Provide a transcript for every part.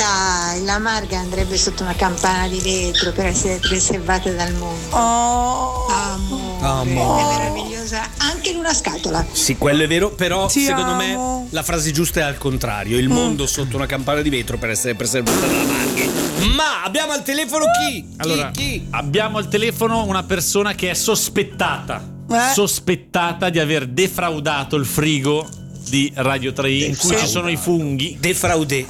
Dai, la Marga andrebbe sotto una campana di vetro per essere preservata dal mondo. Amore. È meravigliosa anche in una scatola. Sì, quello è vero, però Ti secondo amo. me la frase giusta è al contrario. Il mondo sotto una campana di vetro per essere preservata dalla Marghe. Ma abbiamo al telefono chi? Allora, Chi? abbiamo al telefono una persona che è sospettata di aver defraudato il frigo di Radio 3 in cui ci sono i funghi. Defraudé.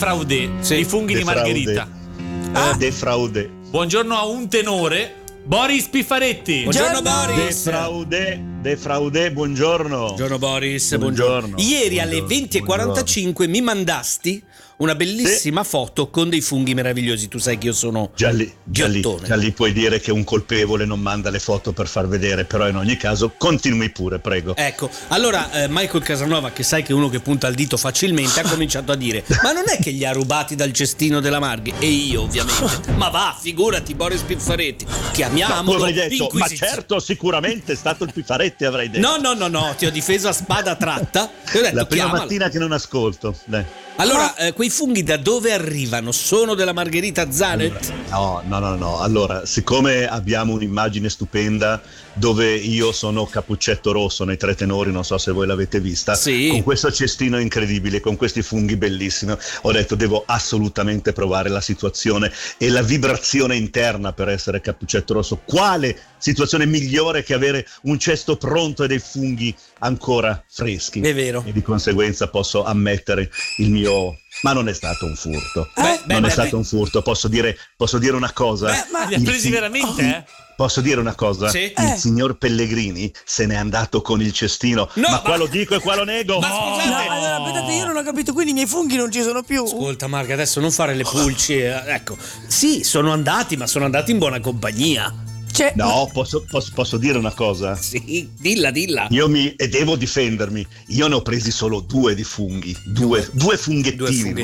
I funghi di Margherita. Defraudé. Buongiorno a un tenore, Boris Piffaretti. Buongiorno Boris. Defraudé, buongiorno. Buongiorno Boris, Buongiorno. Ieri alle Buongiorno. 20:45 mi mandasti una bellissima foto con dei funghi meravigliosi. Tu sai che io sono Già lì ghiottone. puoi dire che un colpevole non manda le foto per far vedere, però in ogni caso continui pure, prego. Ecco, allora Michael Casanova, che sai che è uno che punta il dito facilmente, ha cominciato a dire: ma non è che li ha rubati dal cestino della Marghe? E io ovviamente: ma va, figurati Boris Piffaretti, chiamiamolo. Avrei detto, ma Inquisizione. certo, sicuramente è stato il Piffaretti, avrei detto. No, ti ho difeso a spada tratta. Ti ho detto, La prima chiamalo. mattina che non ascolto. Dai. Allora, quei funghi da dove arrivano? Sono della Margherita Zanet? No. Allora, siccome abbiamo un'immagine stupenda dove io sono Cappuccetto Rosso nei Tre Tenori, non so se voi l'avete vista, Sì. con questo cestino incredibile, con questi funghi bellissimi, ho detto devo assolutamente provare la situazione e la vibrazione interna per essere Cappuccetto Rosso. Quale situazione migliore che avere un cesto pronto e dei funghi ancora freschi? È vero. E di conseguenza posso ammettere il mio... Ma non è stato un furto. Non è stato un furto. Posso dire una cosa? Ma li ha presi veramente, Posso dire una cosa? Sì. Il signor Pellegrini se n'è andato con il cestino. No, ma qua lo dico e qua lo nego. Ma scusate. No, allora aspettate, io non ho capito, quindi i miei funghi non ci sono più. Ascolta Marga, adesso non fare le pulci. Ecco, sì, sono andati, ma sono andati in buona compagnia. Cioè, No, posso dire una cosa? Sì, dilla. E devo difendermi. Io ne ho presi solo 2 di funghi. Due funghettini.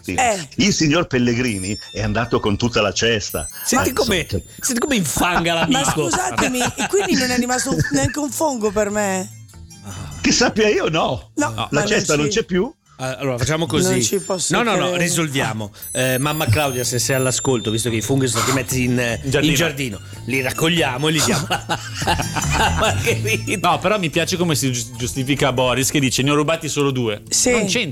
Il signor Pellegrini è andato con tutta la cesta. Senti come infanga l'amico. ma scusatemi, e quindi non è rimasto neanche un fungo per me? Che sappia io, no. No, La cesta non c'è più. Allora facciamo così. Non ci posso No, credere. risolviamo. Mamma Claudia, se sei all'ascolto, visto che i funghi sono stati messi in giardino, li raccogliamo e li diamo. No, però mi piace come si giustifica Boris, che dice ne ho rubati solo 2. Sì. Non c'entra.